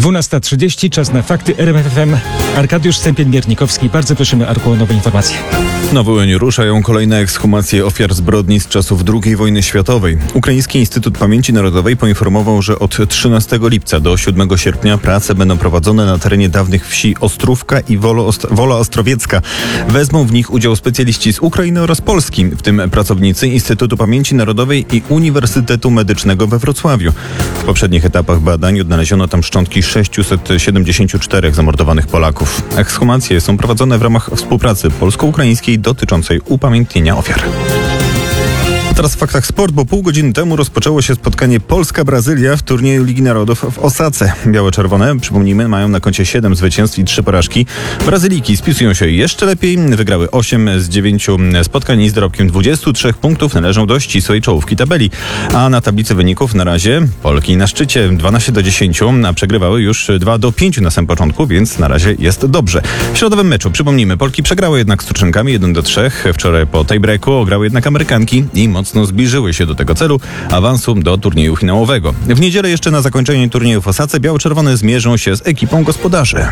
12:30, czas na fakty RMF FM. Arkadiusz Stępień-Miernikowski. Bardzo prosimy, Arku, o nowe informacje. Na Wołyniu ruszają kolejne ekshumacje ofiar zbrodni z czasów II wojny światowej. Ukraiński Instytut Pamięci Narodowej poinformował, że od 13 lipca do 7 sierpnia prace będą prowadzone na terenie dawnych wsi Ostrówka i Wola Ostrowiecka. Wezmą w nich udział specjaliści z Ukrainy oraz Polski, w tym pracownicy Instytutu Pamięci Narodowej i Uniwersytetu Medycznego we Wrocławiu. W poprzednich etapach badań odnaleziono tam szczątki 674 zamordowanych Polaków. Ekshumacje są prowadzone w ramach współpracy polsko-ukraińskiej dotyczącej upamiętnienia ofiar. Teraz w faktach sport, bo pół godziny temu rozpoczęło się spotkanie Polska-Brazylia w turnieju Ligi Narodów w Osace. Białe-czerwone, przypomnijmy, mają na koncie 7 zwycięstw i 3 porażki. Brazylijki spisują się jeszcze lepiej. Wygrały 8 z 9 spotkań i z dorobkiem 23 punktów należą do ścisłej czołówki tabeli. A na tablicy wyników na razie Polki na szczycie 12-10, a przegrywały już 2-5 na samym początku, więc na razie jest dobrze. W środowym meczu, przypomnijmy, Polki przegrały jednak z Turczynkami 1-3. Wczoraj po tiebreaku ograły jednak Amerykanki i mocno zbliżyły się do tego celu awansu do turnieju finałowego. W niedzielę jeszcze na zakończenie turnieju w Osace biało-czerwone zmierzą się z ekipą gospodarzy.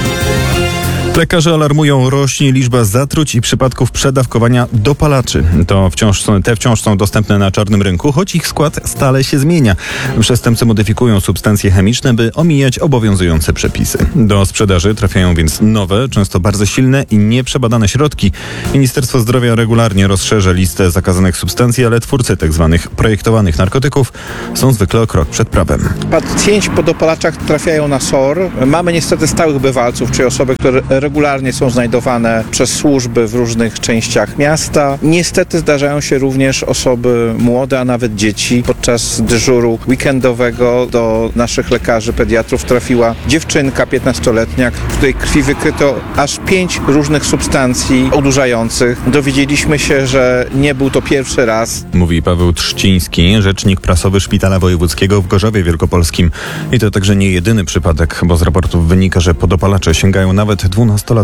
Lekarze alarmują, rośnie liczba zatruć i przypadków przedawkowania dopalaczy. Te wciąż są dostępne na czarnym rynku, choć ich skład stale się zmienia. Przestępcy modyfikują substancje chemiczne, by omijać obowiązujące przepisy. Do sprzedaży trafiają więc nowe, często bardzo silne i nieprzebadane środki. Ministerstwo Zdrowia regularnie rozszerza listę zakazanych substancji, ale twórcy tzw. projektowanych narkotyków są zwykle o krok przed prawem. Pacjenci po dopalaczach trafiają na SOR. Mamy niestety stałych bywalców, czyli osoby, które regularnie są znajdowane przez służby w różnych częściach miasta. Niestety zdarzają się również osoby młode, a nawet dzieci. Podczas dyżuru weekendowego do naszych lekarzy pediatrów trafiła dziewczynka 15-letnia, w której krwi wykryto aż 5 różnych substancji odurzających. Dowiedzieliśmy się, że nie był to pierwszy raz. Mówi Paweł Trzciński, rzecznik prasowy Szpitala Wojewódzkiego w Gorzowie Wielkopolskim. I to także nie jedyny przypadek, bo z raportów wynika, że po dopalacze sięgają nawet 12-latkowie.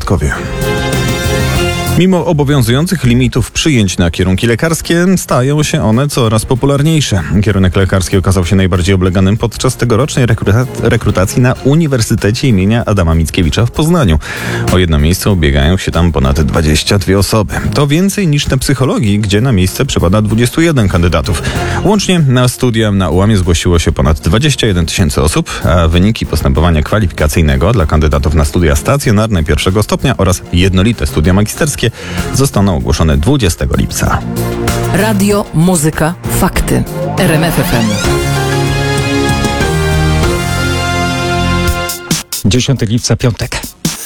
Mimo obowiązujących limitów przyjęć na kierunki lekarskie, stają się one coraz popularniejsze. Kierunek lekarski okazał się najbardziej obleganym podczas tegorocznej rekrutacji na Uniwersytecie imienia Adama Mickiewicza w Poznaniu. O jedno miejsce ubiegają się tam ponad 22 osoby. To więcej niż na psychologii, gdzie na miejsce przypada 21 kandydatów. Łącznie na studia na UAM zgłosiło się ponad 21 tysięcy osób, a wyniki postępowania kwalifikacyjnego dla kandydatów na studia stacjonarne pierwszego stopnia oraz jednolite studia magisterskie zostaną ogłoszone 20 lipca. Radio, muzyka, fakty. RMF FM. 10 lipca, piątek.